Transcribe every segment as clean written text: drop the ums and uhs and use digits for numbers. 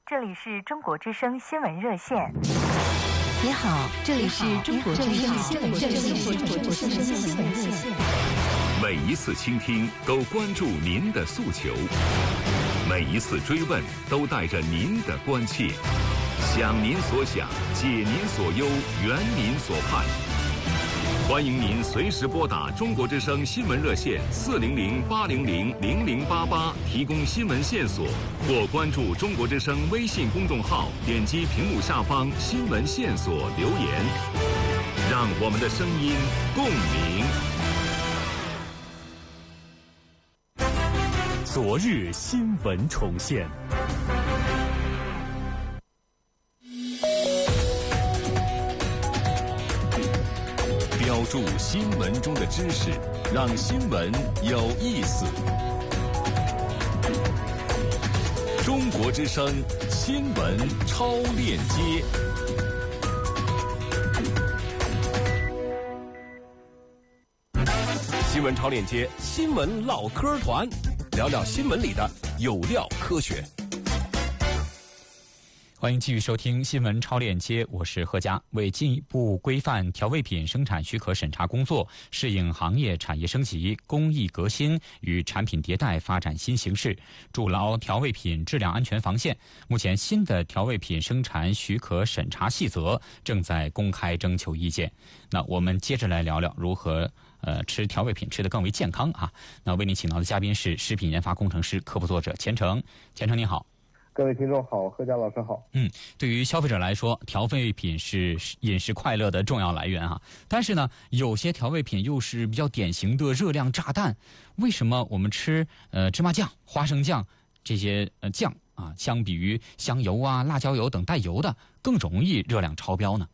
这里是中国之声新闻热线。 你好，这里是中国之声新闻热线。 每一次倾听都关注您的诉求，每一次追问都带着您的关切，想您所想，解您所忧，圆您所盼。欢迎您随时拨打中国之声新闻热线400-800-0088提供新闻线索，或关注中国之声微信公众号，点击屏幕下方新闻线索留言，让我们的声音共鸣。 昨日新闻重现。 标注新闻中的知识，让新闻有意思。中国之声新闻超链接。 新闻超链接，新闻唠嗑团，聊聊新闻里的有料科学。 欢迎继续收听新闻超链接，我是贺佳。为进一步规范调味品生产许可审查工作，适应行业产业升级、工艺革新与产品迭代发展新形势，筑牢调味品质量安全防线，目前新的调味品生产许可审查细则正在公开征求意见。那我们接着来聊聊如何吃调味品吃得更为健康啊。那为您请到的嘉宾是食品研发工程师、科普作者钱程。钱程您好。 各位听众好，贺佳老师好。 对于消费者来说，调味品是饮食快乐的重要来源啊。但是呢，有些调味品又是比较典型的热量炸弹。为什么我们吃芝麻酱、花生酱这些酱啊，相比于香油啊、辣椒油等带油的，更容易热量超标呢？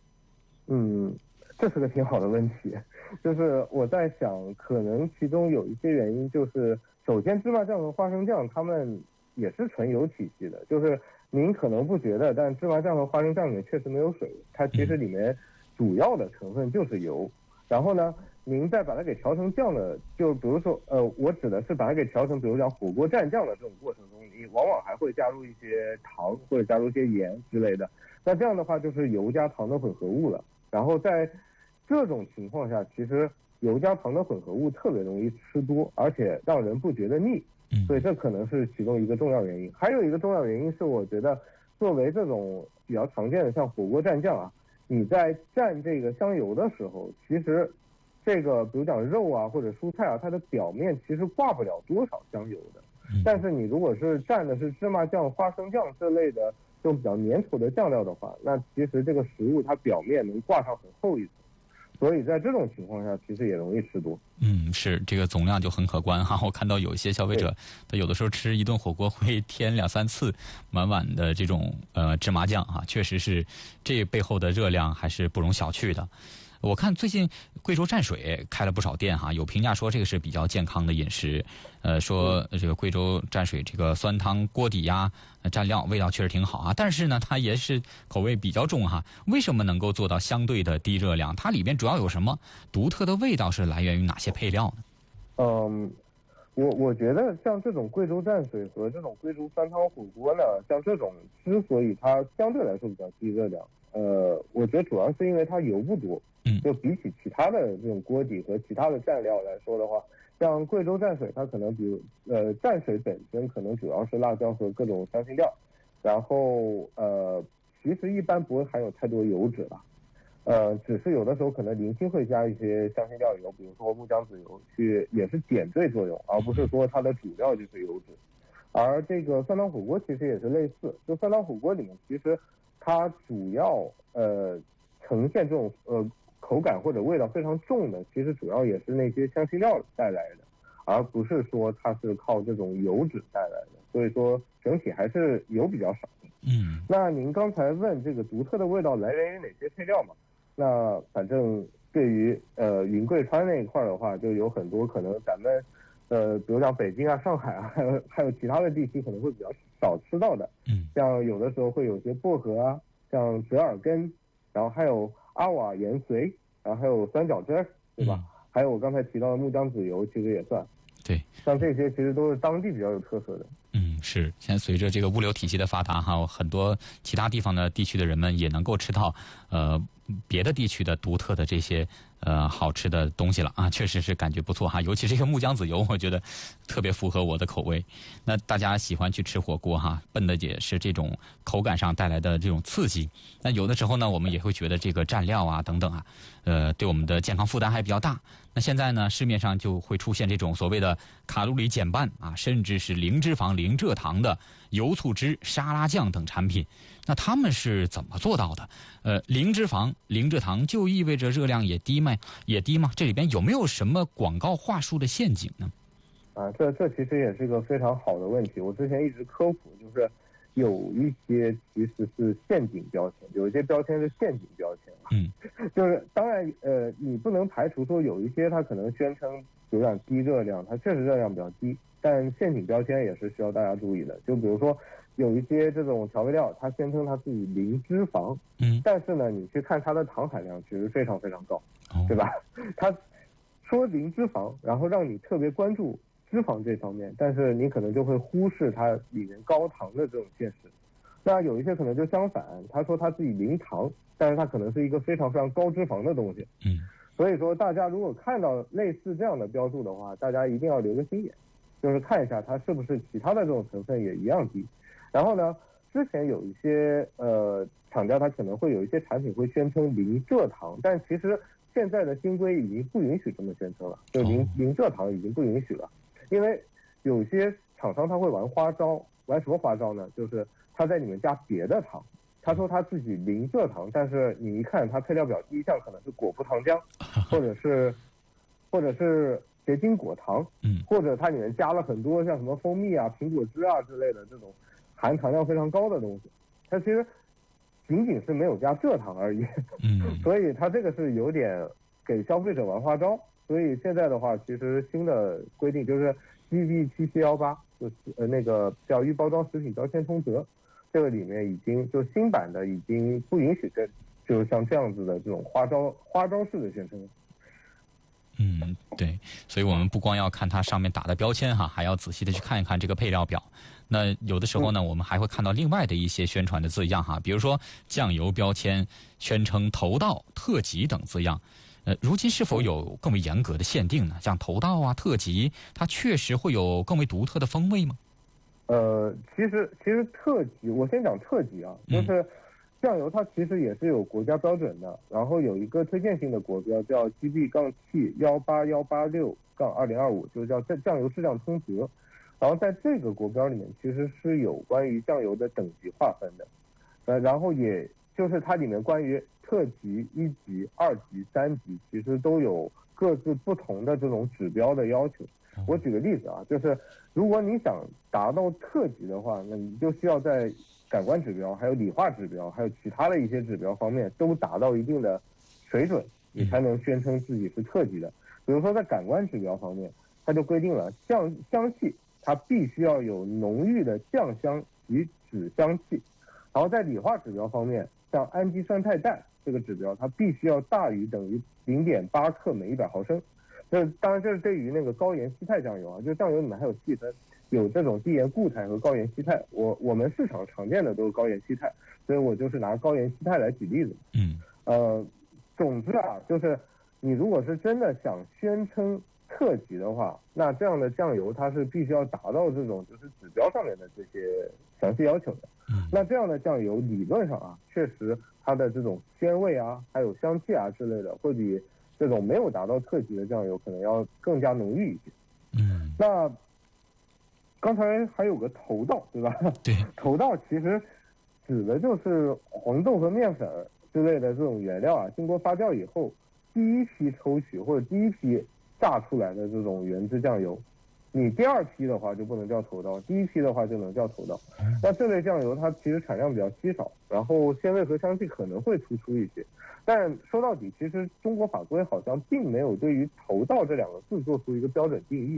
这是个挺好的问题。就是我在想，可能其中有一些原因，就是首先芝麻酱和花生酱它们也是纯油体系的，就是您可能不觉得，但芝麻酱和花生酱里面确实没有水，它其实里面主要的成分就是油。然后呢，您再把它给调成酱的，就比如说我指的是把它给调成，比如讲火锅蘸酱的这种过程中，你往往还会加入一些糖或者加入一些盐之类的。那这样的话就是油加糖的混合物了。然后在这种情况下，其实油加糖的混合物特别容易吃多，而且让人不觉得腻。所以这可能是其中一个重要原因。还有一个重要原因是，我觉得作为这种比较常见的像火锅蘸酱啊，你在蘸这个香油的时候，其实这个比如讲肉啊或者蔬菜啊，它的表面其实挂不了多少香油的。但是你如果是蘸的是芝麻酱、花生酱这类的这种比较粘稠的酱料的话，那其实这个食物它表面能挂上很厚一层。所以在这种情况下，其实也容易吃多。 是这个总量就很可观哈。我看到有一些消费者，他有的时候吃一顿火锅会添2-3次满碗的这种芝麻酱啊，确实是这背后的热量还是不容小觑的。我看最近贵州蘸水开了不少店哈，有评价说这个是比较健康的饮食，说这个贵州蘸水这个酸汤锅底呀、蘸料味道确实挺好啊，但是呢它也是口味比较重哈。为什么能够做到相对的低热量？它里面主要有什么独特的味道？是来源于哪些配料呢？ 我觉得像这种贵州蘸水和这种贵州酸汤火锅呢，像这种之所以它相对来说比较低热量，我觉得主要是因为它油不多。就比起其他的这种锅底和其他的蘸料来说的话，像贵州蘸水，它可能比如蘸水本身可能主要是辣椒和各种香辛料，然后其实一般不会含有太多油脂了，只是有的时候可能零星会加一些香辛料油，比如说木姜子油，也是点缀作用，而不是说它的主料就是油脂。而这个酸汤火锅其实也是类似，就酸汤火锅里面其实它主要呈现这种口感或者味道非常重的，其实主要也是那些香辛料带来的，而不是说它是靠这种油脂带来的。所以说整体还是油比较少。那您刚才问这个独特的味道来源于哪些配料嘛？那反正对于云贵川那一块的话，就有很多可能咱们比如像北京啊、上海啊，还有其他的地区可能会比较少吃到的。像有的时候会有些薄荷啊，像折耳根，然后还有阿瓦盐髓，然后还有酸角汁儿，对吧？还有我刚才提到的木姜子油，其实也算。 对， 像这些其实都是当地比较有特色的。 是，现在随着这个物流体系的发达哈，很多其他地方的地区的人们也能够吃到别的地区的独特的这些好吃的东西了啊，确实是感觉不错哈。尤其这个木姜子油，我觉得特别符合我的口味。那大家喜欢去吃火锅哈，奔的也是这种口感上带来的这种刺激。那有的时候呢，我们也会觉得这个蘸料啊等等啊，对我们的健康负担还比较大。那现在呢，市面上就会出现这种所谓的卡路里减半啊，甚至是零脂肪、零蔗糖的油醋汁、沙拉酱等产品。那他们是怎么做到的？零脂肪、零蔗糖就意味着热量也低吗？这里边有没有什么广告话术的陷阱呢？ 这其实也是个非常好的问题。我之前一直科普，就是有一些其实是陷阱标签，有一些标签是陷阱标签。就是当然你不能排除说有一些它可能宣称有点低热量，它确实热量比较低，但陷阱标签也是需要大家注意的。就比如说有一些这种调味料，它宣称它自己零脂肪，但是呢，你去看它的糖含量其实非常非常高，对吧？它说零脂肪，然后让你特别关注脂肪这方面，但是你可能就会忽视它里面高糖的这种现实。那有一些可能就相反，他说他自己零糖，但是它可能是一个非常非常高脂肪的东西。所以说大家如果看到类似这样的标注的话，大家一定要留个心眼，就是看一下它是不是其他的这种成分也一样低。然后呢，之前有一些厂家他可能会有一些产品会宣称零蔗糖，但其实现在的新规已经不允许这么宣称了，就零蔗糖已经不允许了。因为有些厂商他会玩花招，玩什么花招呢？就是他在里面加别的糖，他说他自己零蔗糖，但是你一看他配料表第一项可能是果葡糖浆，或者是结晶果糖，或者它里面加了很多像什么蜂蜜啊、苹果汁啊之类的这种含糖量非常高的东西，它其实仅仅是没有加蔗糖而已。所以它这个是有点给消费者玩花招。所以现在的话，其实新的规定就是 GB7718，就是那个叫预包装食品标签通则，这个里面已经就新版的已经不允许就是像这样子的这种花招式的宣称。 对，所以我们不光要看它上面打的标签哈，还要仔细的去看一看这个配料表。那有的时候呢，我们还会看到另外的一些宣传的字样哈，比如说酱油标签宣称头道、特级等字样。如今是否有更为严格的限定呢？像头道啊、特级，它确实会有更为独特的风味吗？ 其实特级，我先讲特级啊，就是酱油它其实也是有国家标准的，然后有一个推荐性的国标叫 GB-T18186-2025，就叫酱油质量通则。然后在这个国标里面，其实是有关于酱油的等级划分的，然后也就是它里面关于特级、1级、2级、3级，其实都有各自不同的这种指标的要求。我举个例子啊，就是如果你想达到特级的话，那你就需要在感官指标、还有理化指标、还有其他的一些指标方面都达到一定的水准，你才能宣称自己是特级的。比如说在感官指标方面，它就规定了香气它必须要有浓郁的酱香及脂香气，然后在理化指标方面，像氨基酸肽氮这个指标，它必须要大于等于 0.8 克每100毫升。当然这是对于那个高盐稀态酱油啊，就酱油里面还有细分，有这种低盐固态和高盐稀态。我们市场常见的都是高盐稀态，所以我就是拿高盐稀态来举例子。总之啊，就是你如果是真的想宣称特级的话，那这样的酱油它是必须要达到这种就是指标上面的这些详细要求的。那这样的酱油理论上啊，确实它的这种鲜味啊，还有香气啊之类的，会比这种没有达到特级的酱油可能要更加浓郁一些。那刚才还有个头道，对吧？ 对， 头道其实指的就是黄豆和面粉之类的这种原料啊，经过发酵以后，第一批抽取或者第一批榨出来的这种原汁酱油，你第二批的话就不能叫头道，第一批的话就能叫头道。那这类酱油它其实产量比较稀少，然后鲜味和香气可能会突出一些，但说到底，其实中国法规好像并没有对于头道这2个字做出一个标准定义，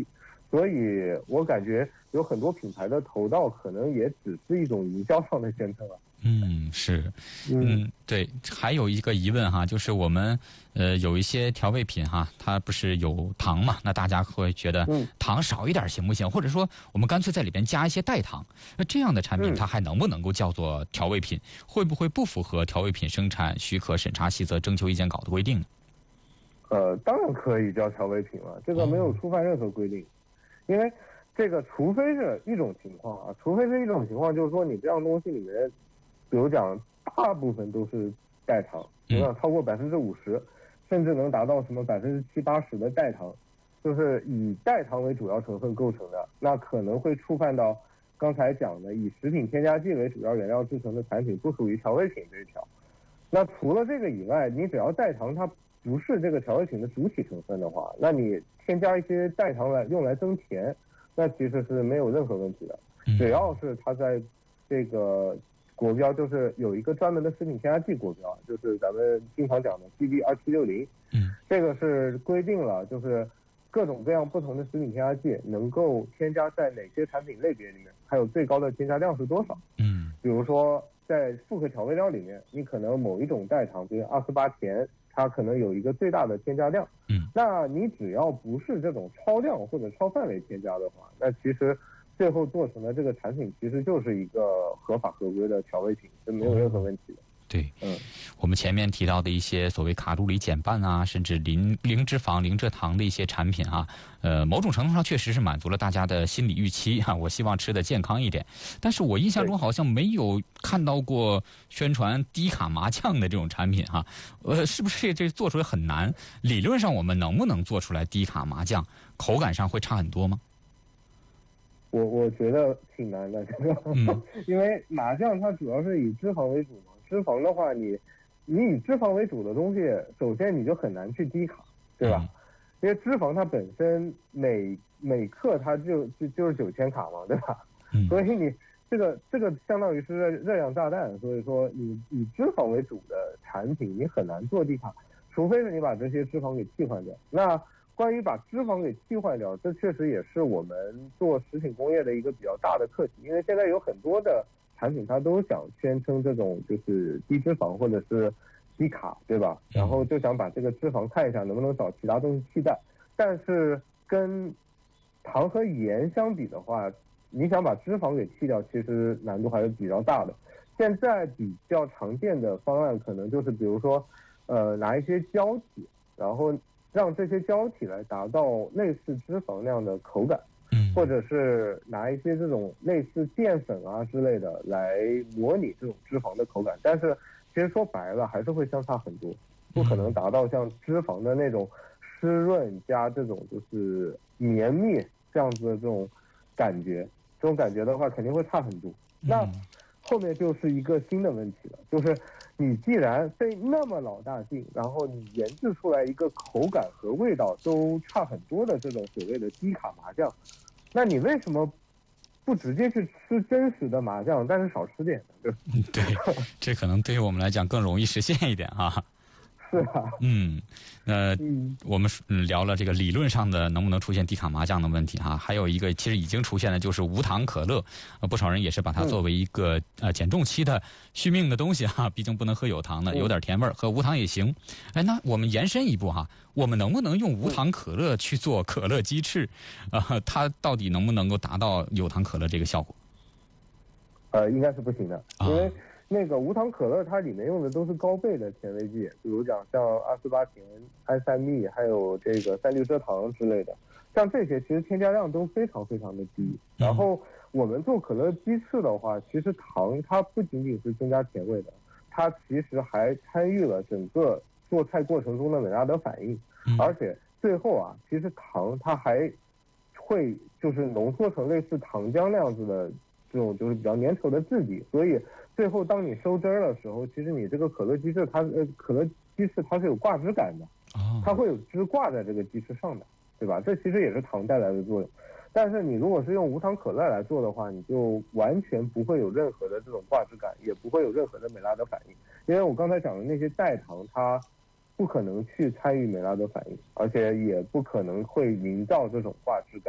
所以我感觉有很多品牌的头道可能也只是一种营销上的宣称了。 是，对，还有一个疑问哈，就是我们有一些调味品哈，它不是有糖嘛？那大家会觉得糖少一点行不行？或者说我们干脆在里边加一些代糖，那这样的产品它还能不能够叫做调味品？会不会不符合调味品生产许可审查细则征求意见稿的规定呢？ 当然可以叫调味品了，这个没有触犯任何规定，因为这个除非是一种情况啊，就是说你这样东西里面，比如讲大部分都是代糖，超过50%，甚至能达到什么70-80%的代糖，就是以代糖为主要成分构成的，那可能会触犯到刚才讲的以食品添加剂为主要原料制成的产品不属于调味品这一条。那除了这个以外，你只要代糖它不是这个调味品的主体成分的话，那你添加一些代糖用来增甜，那其实是没有任何问题的。只要是它在这个国标，就是有一个专门的食品添加剂国标，就是咱们经常讲的 GB2760，这个是规定了，就是各种各样不同的食品添加剂能够添加在哪些产品类别里面，还有最高的添加量是多少。比如说在复合调味料里面，你可能某一种代糖，比如28甜，它可能有一个最大的添加量。那你只要不是这种超量或者超范围添加的话，那其实最后做成的这个产品其实就是一个合法合规的调味品，是没有任何问题的。 对，我们前面提到的一些所谓卡路里减半啊，甚至零脂肪、零蔗糖的一些产品啊，某种程度上确实是满足了大家的心理预期啊。我希望吃的健康一点，但是我印象中好像没有看到过宣传低卡麻酱的这种产品哈。是不是这做出来很难？理论上我们能不能做出来低卡麻酱？口感上会差很多吗？ 我觉得挺难的，这个，因为麻酱它主要是以脂肪为主嘛。脂肪的话，你以脂肪为主的东西，首先你就很难去低卡，对吧？因为脂肪它本身每克它就是9000卡嘛，对吧？所以你这个相当于是热量炸弹，所以说你以脂肪为主的产品，你很难做低卡，除非是你把这些脂肪给替换掉。那关于把脂肪给替换掉，这确实也是我们做食品工业的一个比较大的课题，因为现在有很多的产品它都想宣称这种就是低脂肪或者是低卡，对吧？然后就想把这个脂肪看一下能不能找其他东西替代，但是跟糖和盐相比的话，你想把脂肪给去掉，其实难度还是比较大的。现在比较常见的方案可能就是比如说拿一些胶体，然后让这些胶体来达到类似脂肪那样的口感，或者是拿一些这种类似淀粉啊之类的来模拟这种脂肪的口感，但是其实说白了还是会相差很多，不可能达到像脂肪的那种湿润加这种就是绵密这样子的这种感觉，这种感觉的话肯定会差很多。那后面就是一个新的问题了，就是你既然费那么老大劲，然后你研制出来一个口感和味道都差很多的这种所谓的低卡麻酱，那你为什么不直接去吃真实的麻酱，但是少吃点呢？ 对，这可能对于我们来讲更容易实现一点啊。 是啊， 我们聊了这个理论上的能不能出现低卡麻酱的问题哈，还有一个其实已经出现的就是无糖可乐，不少人也是把它作为一个减重期的续命的东西哈，毕竟不能喝有糖的，有点甜味儿，喝无糖也行。哎，那我们延伸一步哈，我们能不能用无糖可乐去做可乐鸡翅？它到底能不能够达到有糖可乐这个效果？ 应该是不行的，因为那个无糖可乐它里面用的都是高倍的甜味剂，比如讲像28甜、安赛蜜，还有这个3氯蔗糖之类的，像这些其实添加量都非常非常的低。然后我们做可乐鸡翅的话，其实糖它不仅仅是增加甜味的，它其实还参与了整个做菜过程中的美拉德反应，而且最后啊，其实糖它还会就是浓缩成类似糖浆那样子的这种就是比较粘稠的质地，所以最后当你收汁儿的时候，其实你这个可乐鸡翅它是有挂汁感的，它会有汁挂在这个鸡翅上的，对吧？这其实也是糖带来的作用。但是你如果是用无糖可乐来做的话，你就完全不会有任何的这种挂汁感，也不会有任何的美拉德反应，因为我刚才讲的那些代糖它不可能去参与美拉德反应，而且也不可能会营造这种挂汁感。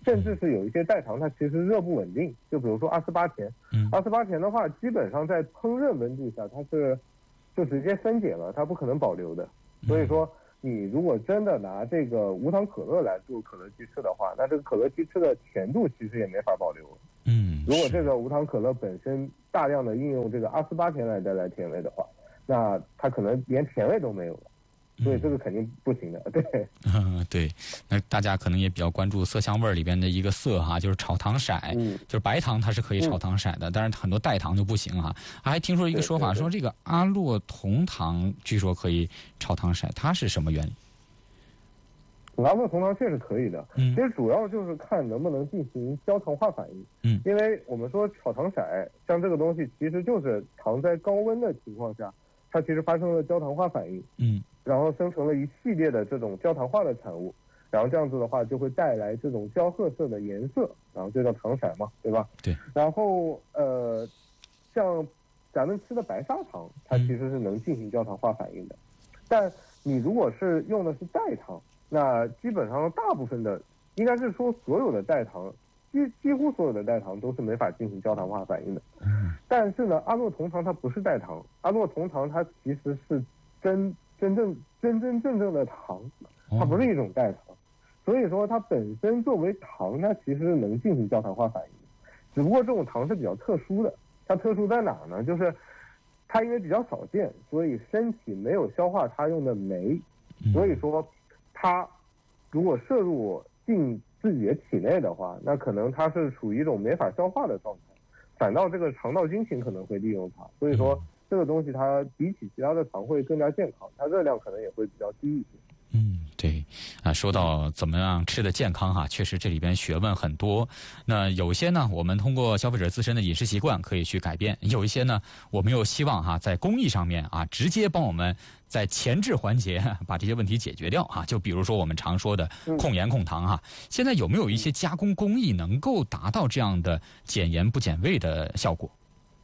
甚至是有一些代糖它其实热不稳定，就比如说阿斯巴甜，阿斯巴甜的话，基本上在烹饪温度下它是就直接分解了，它不可能保留的。所以说你如果真的拿这个无糖可乐来做可乐鸡翅的话，那这个可乐鸡翅的甜度其实也没法保留。如果这个无糖可乐本身大量的应用这个阿斯巴甜来带来甜味的话，那它可能连甜味都没有了。所以这个肯定不行的，对。 对，那大家可能也比较关注色香味里边的一个色哈，就是炒糖色，就是白糖它是可以炒糖色的，但是很多代糖就不行哈。还听说一个说法，说这个阿洛酮糖据说可以炒糖色，它是什么原理？ 阿洛酮糖确实可以的，其实主要就是看能不能进行焦糖化反应。因为我们说炒糖色，像这个东西其实就是糖在高温的情况下，它其实发生了焦糖化反应，然后生成了一系列的这种焦糖化的产物，然后这样子的话就会带来这种焦褐色的颜色，然后就叫糖色嘛，对吧？ 对。 然后像咱们吃的白砂糖，它其实是能进行焦糖化反应的，但你如果是用的是代糖，那基本上大部分的，应该是说所有的代糖，几乎所有的代糖都是没法进行焦糖化反应的。但是呢，阿洛酮糖它不是代糖，阿洛酮糖它其实是真正的糖，它不是一种代糖，所以说它本身作为糖，它其实能进行焦糖化反应，只不过这种糖是比较特殊的。它特殊在哪呢？就是它因为比较少见，所以身体没有消化它用的酶，所以说它如果摄入进自己的体内的话，那可能它是处于一种没法消化的状态，反倒这个肠道菌群可能会利用它，所以说这个东西它比起其他的糖会更加健康，它热量可能也会比较低一些。 对说到怎么样吃的健康哈，确实这里边学问很多。那有些呢，我们通过消费者自身的饮食习惯可以去改变；有一些呢，我们又希望哈，在工艺上面啊，直接帮我们在前置环节把这些问题解决掉啊。就比如说我们常说的控盐控糖哈，现在有没有一些加工工艺能够达到这样的减盐不减味的效果？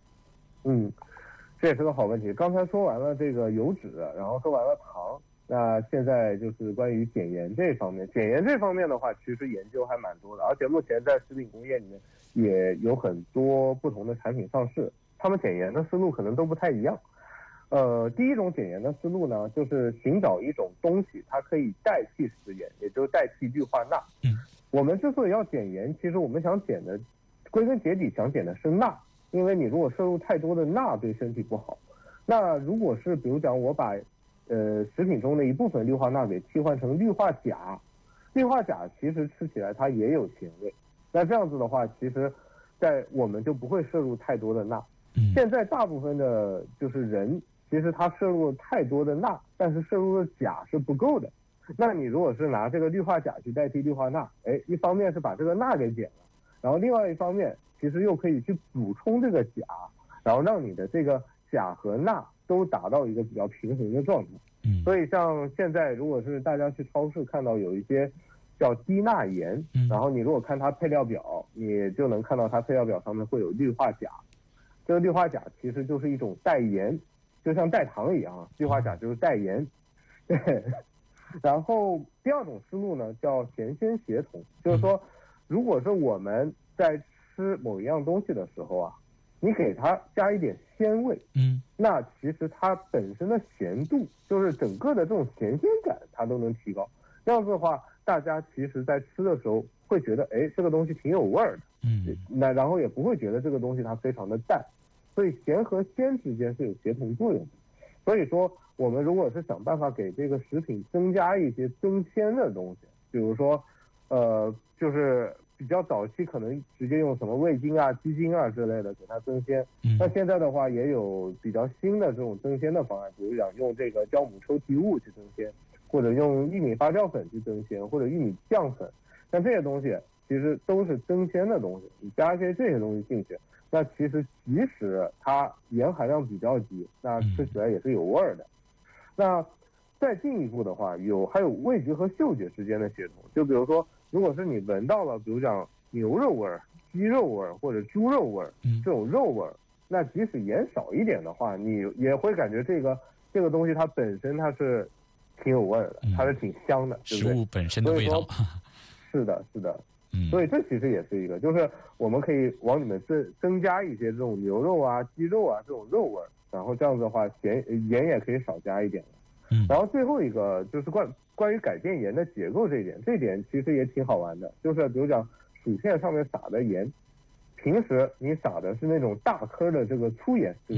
这也是个好问题。刚才说完了这个油脂，然后说完了糖。那现在就是关于减盐这方面，减盐这方面的话，其实研究还蛮多的，而且目前在食品工业里面也有很多不同的产品上市，他们减盐的思路可能都不太一样。第一种减盐的思路呢，就是寻找一种东西，它可以代替食盐，也就是代替氯化钠。我们之所以要减盐，其实我们想减的，归根结底想减的是钠，因为你如果摄入太多的钠对身体不好。那如果是比如讲我把食品中的一部分氯化钠给替换成氯化钾，氯化钾其实吃起来它也有咸味，那这样子的话，其实我们就不会摄入太多的钠。现在大部分的就是人，其实他摄入了太多的钠，但是摄入的钾是不够的。那你如果是拿这个氯化钾去代替氯化钠，一方面是把这个钠给减了，然后另外一方面其实又可以去补充这个钾，然后让你的这个钾和钠都达到一个比较平衡的状态。所以像现在如果是大家去超市看到有一些叫低钠盐，然后你如果看它配料表，你就能看到它配料表上面会有氯化钾。这个氯化钾其实就是一种代盐，就像代糖一样，氯化钾就是代盐。然后第二种思路呢叫咸鲜协同，就是说如果是我们在吃某一样东西的时候啊，你给它加一点鲜味，那其实它本身的咸度，就是整个的这种咸鲜感，它都能提高。这样子的话，大家其实在吃的时候会觉得，这个东西挺有味儿的，那然后也不会觉得这个东西它非常的淡，所以咸和鲜之间是有协同作用的。所以说，我们如果是想办法给这个食品增加一些增鲜的东西，比如说，就是比较早期可能直接用什么味精啊、鸡精啊之类的给它增鲜。那现在的话也有比较新的这种增鲜的方案，比如讲用这个酵母抽提物去增鲜，或者用玉米发酵粉去增鲜，或者玉米酱粉。像这些东西其实都是增鲜的东西，你加一些这些东西进去，那其实即使它盐含量比较低，那吃起来也是有味儿的。那再进一步的话，还有味觉和嗅觉之间的协同，就比如说，如果是你闻到了，比如讲牛肉味儿、鸡肉味儿或者猪肉味儿这种肉味儿，那即使盐少一点的话，你也会感觉这个东西它本身它是挺有味儿的，它是挺香的，对不对？ 食物本身的味道。 是的，是的。 所以这其实也是一个，就是我们可以往里面增加一些这种牛肉啊、鸡肉啊这种肉味，然后这样子的话盐也可以少加一点。然后最后一个就是关于改变盐的结构这一点其实也挺好玩的，就是比如讲薯片上面撒的盐，平时你撒的是那种大颗的这个粗盐，就